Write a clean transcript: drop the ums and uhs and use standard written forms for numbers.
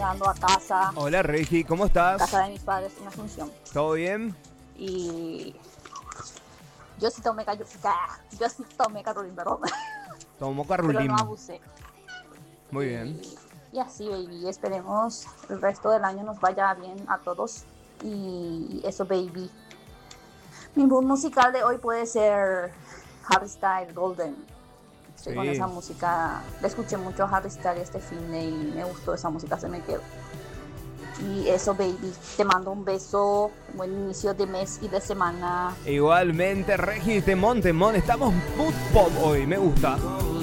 llegando a casa. Hola Regi, ¿cómo estás? Casa de mis padres en Asunción. ¿Todo bien? Y yo sí tomé Carolín, perdón. Tomó Pero Carolín. no abusé. Muy bien. Y así, baby. Esperemos el resto del año nos vaya bien a todos. Y eso, baby. Mi mood musical de hoy puede ser Harry Styles, Golden. Estoy con esa música. Le escuché mucho a Harry Styles este fin de y me gustó esa música, se me quedó. Y eso, baby. Te mando un beso. Buen inicio de mes y de semana. Igualmente, Regi, temón. Estamos mood pop hoy, me gusta.